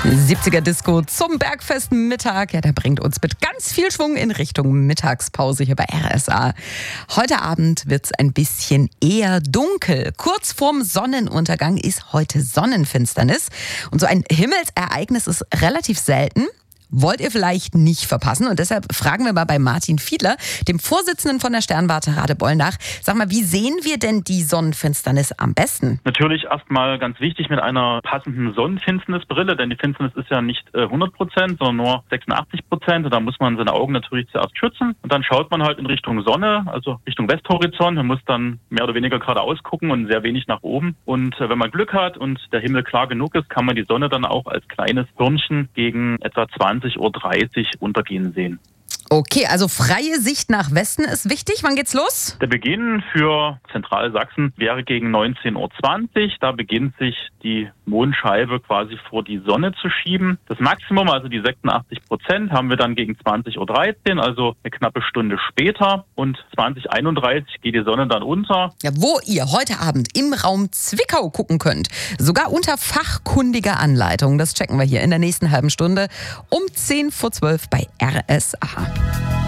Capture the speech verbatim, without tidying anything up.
siebziger Disco zum Bergfest-Mittag. Ja, der bringt uns mit ganz viel Schwung in Richtung Mittagspause hier bei R S A. Heute Abend wird es ein bisschen eher dunkel. Kurz vorm Sonnenuntergang ist heute Sonnenfinsternis. Und so ein Himmelsereignis ist relativ selten. Wollt ihr vielleicht nicht verpassen. Und deshalb fragen wir mal bei Martin Fiedler, dem Vorsitzenden von der Sternwarte Radebeul, nach. Sag mal, wie sehen wir denn die Sonnenfinsternis am besten? Natürlich erstmal ganz wichtig mit einer passenden Sonnenfinsternisbrille, denn die Finsternis ist ja nicht äh, hundert Prozent, sondern nur sechsundachtzig Prozent. Und da muss man seine Augen natürlich zuerst schützen. Und dann schaut man halt in Richtung Sonne, also Richtung Westhorizont. Man muss dann mehr oder weniger geradeaus gucken und sehr wenig nach oben. Und äh, wenn man Glück hat und der Himmel klar genug ist, kann man die Sonne dann auch als kleines Birnchen gegen etwa zwanzig Uhr dreißig untergehen sehen. Okay, also freie Sicht nach Westen ist wichtig. Wann geht's los? Der Beginn für Zentralsachsen wäre gegen neunzehn Uhr zwanzig. Da beginnt sich die Mondscheibe quasi vor die Sonne zu schieben. Das Maximum, also die sechsundachtzig Prozent, haben wir dann gegen zwanzig Uhr dreizehn, also eine knappe Stunde später. Und zwanzig Uhr einunddreißig geht die Sonne dann unter. Ja, wo ihr heute Abend im Raum Zwickau gucken könnt. Sogar unter fachkundiger Anleitung. Das checken wir hier in der nächsten halben Stunde um zehn vor zwölf bei R S A.